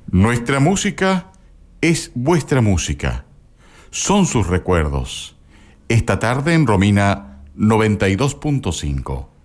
Nuestra música es vuestra música. Son sus recuerdos. Esta tarde en Romina 92.5.